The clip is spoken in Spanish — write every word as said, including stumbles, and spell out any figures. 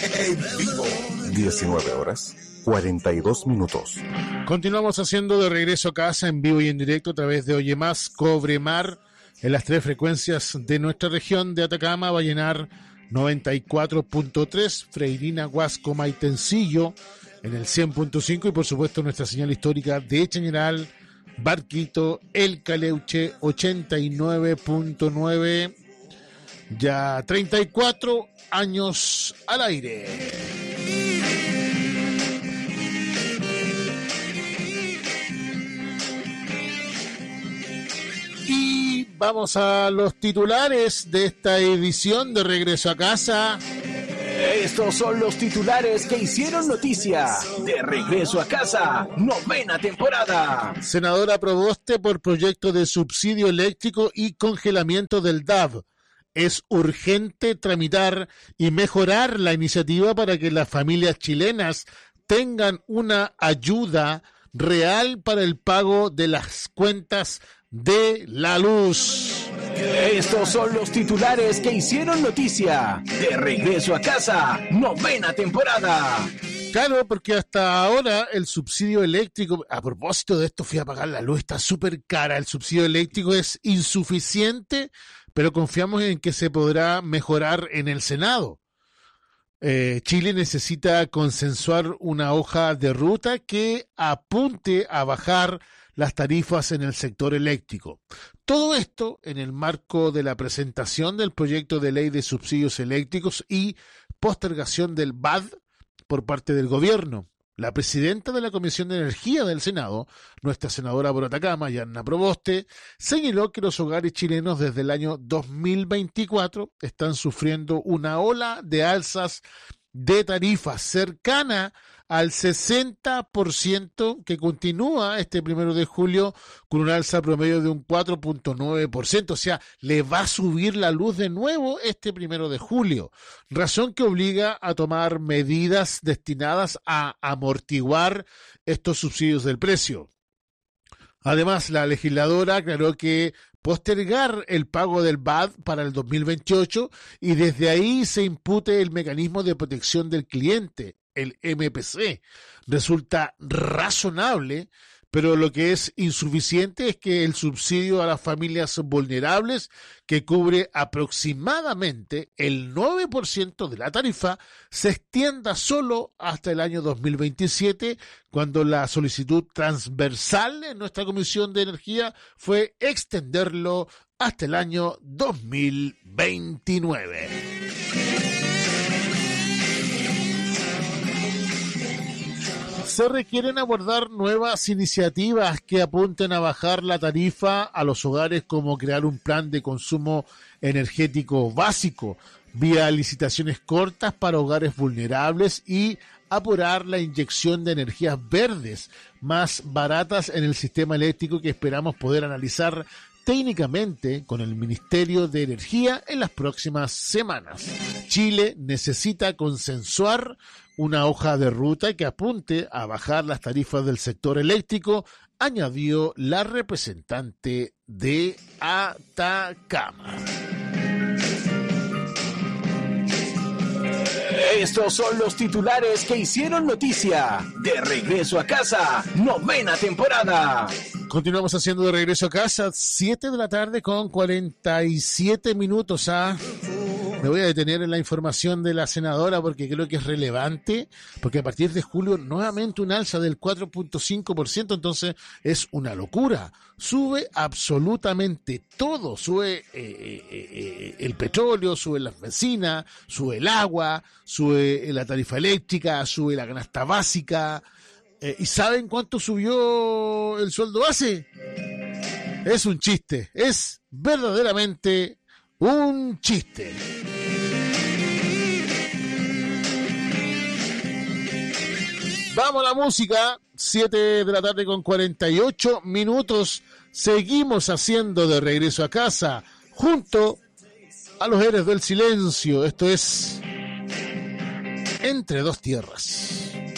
en vivo. diecinueve horas, cuarenta y dos minutos. Continuamos haciendo De Regreso a Casa en vivo y en directo a través de Oye Más, Cobre Mar, en las tres frecuencias de nuestra región de Atacama, Vallenar noventa y cuatro punto tres, Freirina, Huasco, Maitencillo en el cien punto cinco y por supuesto nuestra señal histórica de Chañaral, Barquito, El Caleuche ochenta y nueve punto nueve. Ya treinta y cuatro años al aire. Y vamos a los titulares de esta edición de Regreso a Casa. Estos son los titulares que hicieron noticia de Regreso a Casa, novena temporada. Senadora Proboste por proyecto de subsidio eléctrico y congelamiento del D A V. Es urgente tramitar y mejorar la iniciativa para que las familias chilenas tengan una ayuda real para el pago de las cuentas de la luz. Estos son los titulares que hicieron noticia de Regreso a Casa, novena temporada. Claro, porque hasta ahora el subsidio eléctrico, a propósito de esto fui a pagar la luz, está súper cara, el subsidio eléctrico es insuficiente, pero confiamos en que se podrá mejorar en el Senado. Eh, Chile necesita consensuar una hoja de ruta que apunte a bajar las tarifas en el sector eléctrico. Todo esto en el marco de la presentación del proyecto de ley de subsidios eléctricos y postergación del B A D por parte del gobierno. La presidenta de la Comisión de Energía del Senado, nuestra senadora por Atacama, Yanna Proboste, señaló que los hogares chilenos desde el año dos mil veinticuatro están sufriendo una ola de alzas de tarifas cercana al sesenta por ciento, que continúa este primero de julio con un alza promedio de un cuatro punto nueve por ciento. O sea, le va a subir la luz de nuevo este primero de julio. Razón que obliga a tomar medidas destinadas a amortiguar estos subsidios del precio. Además, la legisladora aclaró que postergar el pago del B A D para el dos mil veintiocho y desde ahí se impute el mecanismo de protección del cliente, el M P C, resulta razonable, pero lo que es insuficiente es que el subsidio a las familias vulnerables, que cubre aproximadamente el nueve por ciento de la tarifa, se extienda solo hasta el año dos mil veintisiete, cuando la solicitud transversal en nuestra Comisión de Energía fue extenderlo hasta el año dos mil veintinueve. Se requieren abordar nuevas iniciativas que apunten a bajar la tarifa a los hogares, como crear un plan de consumo energético básico, vía licitaciones cortas para hogares vulnerables y apurar la inyección de energías verdes más baratas en el sistema eléctrico, que esperamos poder analizar técnicamente con el Ministerio de Energía en las próximas semanas. Chile necesita consensuar una hoja de ruta que apunte a bajar las tarifas del sector eléctrico, añadió la representante de Atacama. Estos son los titulares que hicieron noticia de Regreso a Casa, novena temporada. Continuamos haciendo De Regreso a Casa, siete de la tarde con cuarenta y siete minutos. ¿ah? Me voy a detener en la información de la senadora porque creo que es relevante, porque a partir de julio nuevamente un alza del cuatro punto cinco por ciento, entonces es una locura. Sube absolutamente todo, sube eh, eh, eh, el petróleo, sube las bencinas, sube el agua, sube la tarifa eléctrica, sube la canasta básica. Eh, ¿Y saben cuánto subió el sueldo base? Es un chiste, es verdaderamente un chiste. Vamos a la música, siete de la tarde con cuarenta y ocho minutos. Seguimos haciendo De Regreso a Casa junto a los Héroes del Silencio. Esto es Entre Dos Tierras.